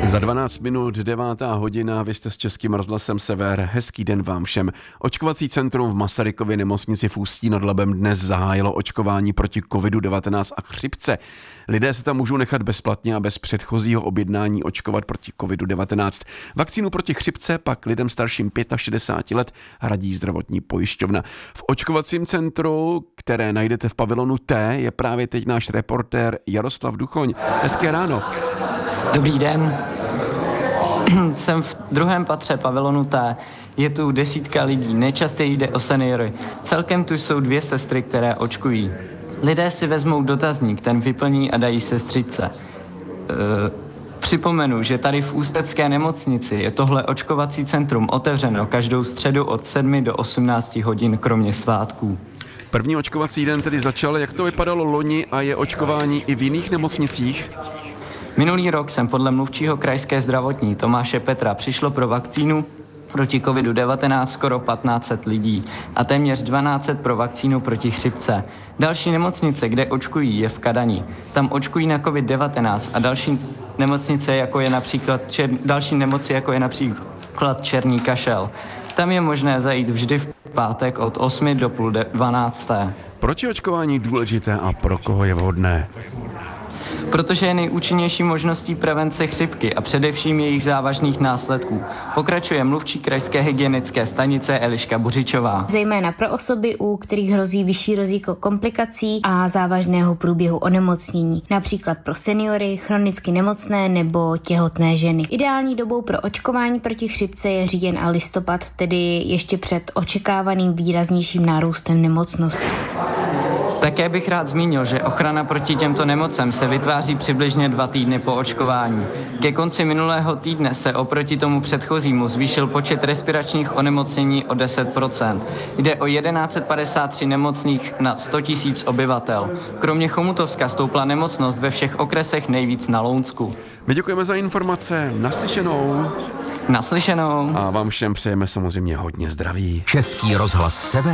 Za 12 minut 9. hodina, vy jste s Českým rozhlasem Sever. Hezký den vám všem. Očkovací centrum v Masarykově nemocnici v Ústí nad Labem dnes zahájilo očkování proti covidu-19 a chřipce. Lidé se tam můžou nechat bezplatně a bez předchozího objednání očkovat proti covidu-19. Vakcínu proti chřipce pak lidem starším 65 let hradí zdravotní pojišťovna. V očkovacím centru, které najdete v pavilonu T, je právě teď náš reportér Jaroslav Duchoň. Hezké ráno. Dobrý den. Jsem v druhém patře pavilonu T. Je tu desítka lidí, nejčastěji jde o seniory. Celkem tu jsou 2 sestry, které očkují. Lidé si vezmou dotazník, ten vyplní a dají sestřičce. Připomenu, že tady v Ústecké nemocnici je tohle očkovací centrum otevřeno každou středu od 7 do 18 hodin, kromě svátků. První očkovací den tedy začal. Jak to vypadalo loni a je očkování i v jiných nemocnicích? Minulý rok jsem podle mluvčího krajské zdravotní Tomáše Petra přišlo pro vakcínu proti covidu-19 skoro 1500 lidí a téměř 1200 pro vakcínu proti chřipce. Další nemocnice, kde očkují, je v Kadani. Tam očkují na covid-19 a další nemoci, jako je například černý kašel. Tam je možné zajít vždy v pátek od 8 do půl 12. Proč je očkování důležité a pro koho je vhodné? Protože je nejúčinnější možností prevence chřipky a především jejich závažných následků. Pokračuje mluvčí krajské hygienické stanice Eliška Buřičová. Zejména pro osoby, u kterých hrozí vyšší riziko komplikací a závažného průběhu onemocnění, například pro seniory, chronicky nemocné nebo těhotné ženy. Ideální dobou pro očkování proti chřipce je říjen a listopad, tedy ještě před očekávaným výraznějším nárůstem nemocnosti. Také bych rád zmínil, že ochrana proti těmto nemocem se vytváří přibližně 2 týdny po očkování. Ke konci minulého týdne se oproti tomu předchozímu zvýšil počet respiračních onemocnění o 10%. Jde o 1153 nemocných na 100 000 obyvatel. Kromě Chomutovska stoupla nemocnost ve všech okresech nejvíc na Lounsku. My děkujeme za informace. Naslyšenou. Naslyšenou. A vám všem přejeme samozřejmě hodně zdraví. Český rozhlas Sever.